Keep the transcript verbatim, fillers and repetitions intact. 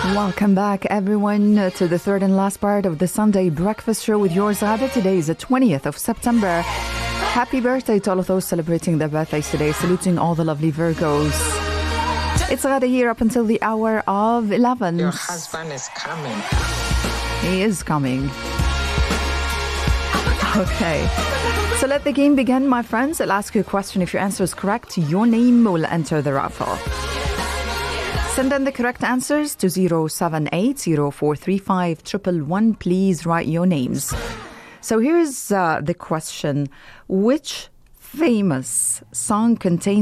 Welcome back, everyone, to the third and last part of the Sunday Breakfast Show with yours, Ghada. Today is the twentieth of September. Happy birthday to all of those celebrating their birthdays today. Saluting all the lovely Virgos. It's Ghada here up until the hour of eleven. Your husband is coming. He is coming. Okay. So let the game begin, my friends. I'll ask you a question. If your answer is correct, your name will enter the raffle. Send in the correct answers to zero seven eight zero four three five one one one. Please write your names. So here's uh, the question. Which famous song contains